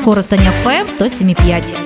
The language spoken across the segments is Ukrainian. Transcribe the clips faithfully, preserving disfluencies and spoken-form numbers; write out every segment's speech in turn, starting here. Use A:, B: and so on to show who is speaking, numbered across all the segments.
A: Коростень еф ем сто сім і п'ять.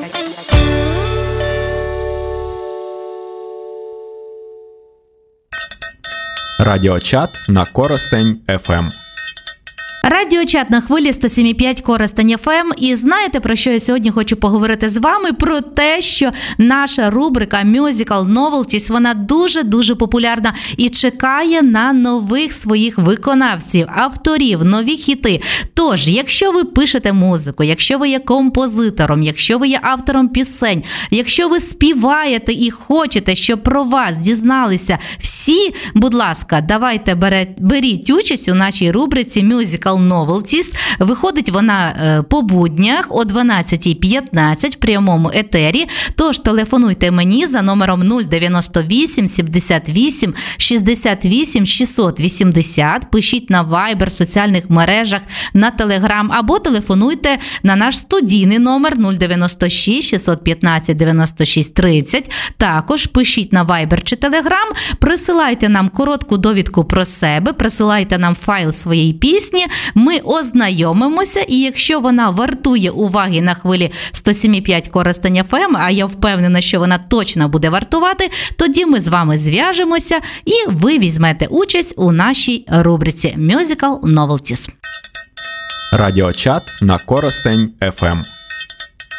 B: Радіочат на Коростень еф ем.
A: Радіочат на хвилі сто сім і п'ять Коростень еф ем. І знаєте, про що я сьогодні хочу поговорити з вами? Про те, що наша рубрика Musical Novelties, вона дуже-дуже популярна і чекає на нових своїх виконавців, авторів, нові хіти. Тож, якщо ви пишете музику, якщо ви є композитором, якщо ви є автором пісень, якщо ви співаєте і хочете, щоб про вас дізналися всі, будь ласка, давайте беріть участь у нашій рубриці Musical Novelties. Виходить вона по буднях о дванадцята п'ятнадцять в прямому етері. Тож телефонуйте мені за номером нуль дев'яносто вісім сімдесят вісім шістдесят вісім шістсот вісімдесят. Пишіть на Viber, в соціальних мережах, на Telegram або телефонуйте на наш студійний номер нуль дев'яносто шість шістсот п'ятнадцять дев'яносто шість тридцять. Також пишіть на Viber чи Telegram, присилайте нам коротку довідку про себе, присилайте нам файл своєї пісні. Ми ознайомимося, і якщо вона вартує уваги на хвилі сто сім і п'ять Коростень еф ем, а я впевнена, що вона точно буде вартувати, тоді ми з вами зв'яжемося і ви візьмете участь у нашій рубриці Musical Novelties.
B: Радіочат на Коростень еф ем.